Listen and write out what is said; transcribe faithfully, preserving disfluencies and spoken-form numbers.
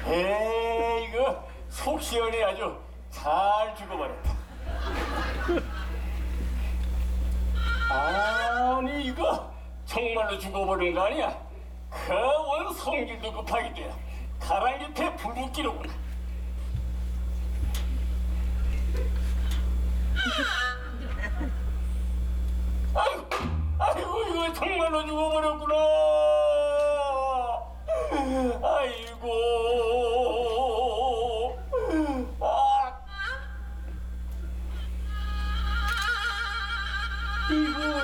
에이, 이거 속 시원히 아주 잘 죽어버렸다. 아니, 이거 정말로 죽어버린 거 아니야? 그 원 성질도 급하게 돼. 가랑 밑에 불 붙기로구나. 아이고, 아이고, 이거 정말로 죽어버렸구나. 아이고, 아, 이거